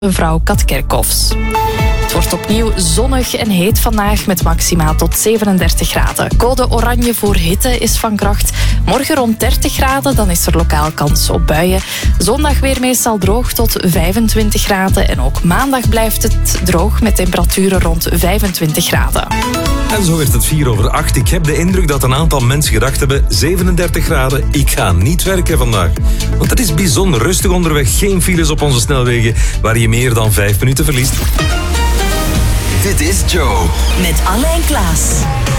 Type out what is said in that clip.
mevrouw Katkerkhoffs. Het wordt opnieuw zonnig en heet vandaag met maxima tot 37 graden. Code oranje voor hitte is van kracht. Morgen rond 30 graden, dan is er lokaal kans op buien. Zondag weer meestal droog tot 25 graden. En ook maandag blijft het droog met temperaturen rond 25 graden. En zo werd het 7:04. Ik heb de indruk dat een aantal mensen gedacht hebben: 37 graden, ik ga niet werken vandaag. Want het is bijzonder rustig onderweg, geen files op onze snelwegen waar je meer dan 5 minuten verliest. Dit is Joe. Met Alle en Klaas.